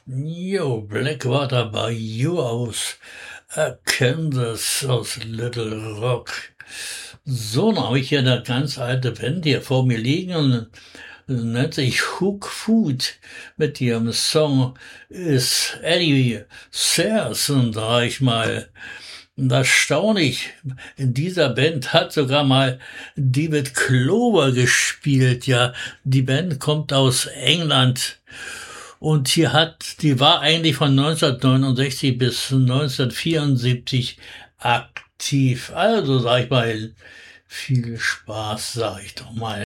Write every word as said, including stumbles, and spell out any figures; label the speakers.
Speaker 1: Jo, Blackwater by You aus äh, Kansas, aus Little Rock. So, dann habe ich hier eine ganz alte Band hier vor mir liegen und nennt sich Hook Food mit ihrem Song ist Eddie Sears und da ich mal und erstaunlich, in dieser Band hat sogar mal David Clover gespielt. Ja, die Band kommt aus England und hier hat, die war eigentlich von neunzehnhundertneunundsechzig bis neunzehnhundertvierundsiebzig aktiv. Also sag ich mal, viel Spaß, sag ich doch mal.